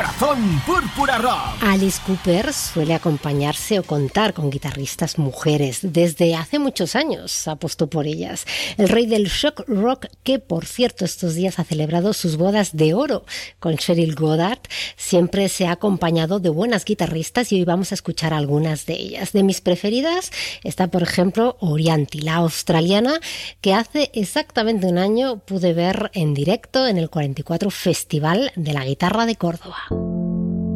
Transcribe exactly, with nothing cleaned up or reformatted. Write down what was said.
Corazón Púrpura Rock. Alice Cooper suele acompañarse o contar con guitarristas mujeres. Desde hace muchos años apostó por ellas. El rey del shock rock, que por cierto estos días ha celebrado sus bodas de oro con Cheryl Goddard, siempre se ha acompañado de buenas guitarristas y hoy vamos a escuchar algunas de ellas. De mis preferidas está, por ejemplo, Orianthi, la australiana, que hace exactamente un año pude ver en directo en el cuarenta y cuatro Festival de la Guitarra de Córdoba.